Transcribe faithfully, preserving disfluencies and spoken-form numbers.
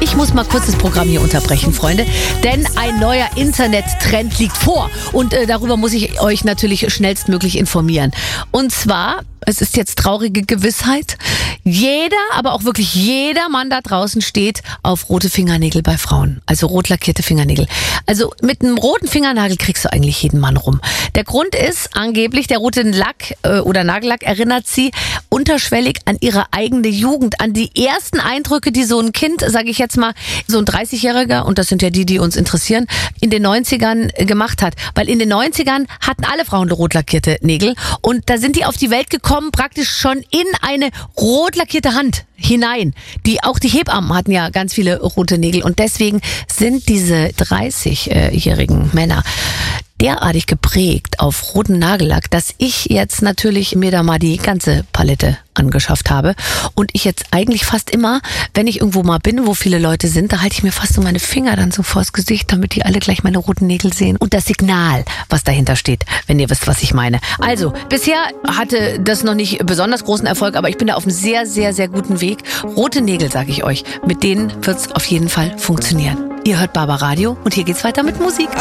Ich muss mal kurz das Programm hier unterbrechen, Freunde, denn ein neuer Internettrend liegt vor und äh, darüber muss ich euch natürlich schnellstmöglich informieren. Und zwar, es ist jetzt traurige Gewissheit, jeder, aber auch wirklich jeder Mann da draußen steht auf rote Fingernägel bei Frauen, also rot lackierte Fingernägel. Also mit einem roten Fingernagel kriegst du eigentlich jeden Mann rum. Der Grund ist angeblich, der rote Lack äh, oder Nagellack erinnert sie unterschwellig an ihre eigene Jugend, an die ersten Eindrücke, die so ein Kind, sage ich jetzt mal, so ein dreißigjähriger, und das sind ja die, die uns interessieren, in den neunzigern gemacht hat. Weil in den neunzigern hatten alle Frauen rot lackierte Nägel und da sind die auf die Welt gekommen, praktisch schon in eine rot lackierte Hand hinein. Die, auch die Hebammen hatten ja ganz viele rote Nägel und deswegen sind diese dreißigjährigen Männer derartig geprägt auf roten Nagellack, dass ich jetzt natürlich mir da mal die ganze Palette angeschafft habe und ich jetzt eigentlich fast immer, wenn ich irgendwo mal bin, wo viele Leute sind, da halte ich mir fast so meine Finger dann so vors Gesicht, damit die alle gleich meine roten Nägel sehen und das Signal, was dahinter steht, wenn ihr wisst, was ich meine. Also, bisher hatte das noch nicht besonders großen Erfolg, aber ich bin da auf einem sehr, sehr, sehr guten Weg. Rote Nägel, sage ich euch, mit denen wird's auf jeden Fall funktionieren. Ihr hört Barbaradio und hier geht's weiter mit Musik.